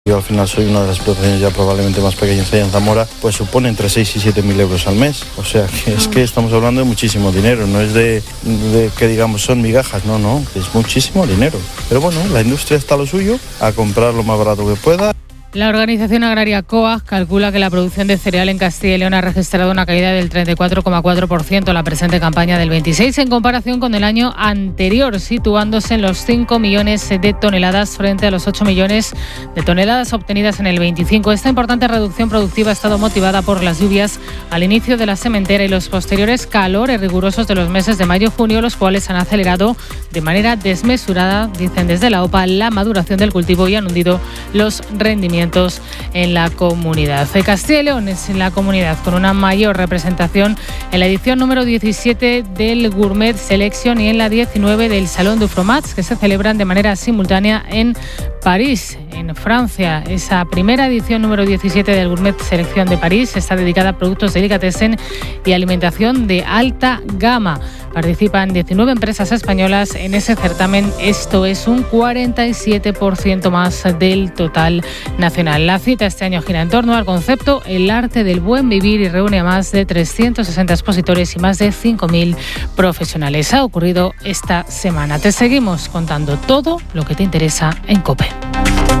Yo al final soy una de las explotaciones ya probablemente más pequeñas allá en Zamora, pues supone entre 6 y 7 mil euros al mes. O sea, que es que estamos hablando de muchísimo dinero, no es de que digamos son migajas, no, es muchísimo dinero. Pero bueno, la industria está a lo suyo, a comprar lo más barato que pueda. La organización agraria COAG calcula que la producción de cereal en Castilla y León ha registrado una caída del 34,4% en la presente campaña del 26 en comparación con el año anterior, situándose en los 5 millones de toneladas frente a los 8 millones de toneladas obtenidas en el 25. Esta importante reducción productiva ha estado motivada por las lluvias al inicio de la sementera y los posteriores calores rigurosos de los meses de mayo-junio, los cuales han acelerado de manera desmesurada, dicen desde la OPA, la maduración del cultivo y han hundido los rendimientos en la comunidad. Castilla y León es la comunidad con una mayor representación en la edición número 17 del Gourmet Selection y en la 19 del Salón du Fromage, que se celebran de manera simultánea en París, en Francia. Esa primera edición número 17 del Gourmet Selection de París está dedicada a productos delicatessen y alimentación de alta gama. Participan 19 empresas españolas en ese certamen. Esto es un 47% más del total nacional. La cita este año gira en torno al concepto El arte del buen vivir y reúne a más de 360 expositores y más de 5.000 profesionales. Ha ocurrido esta semana. Te seguimos contando todo lo que te interesa en COPE.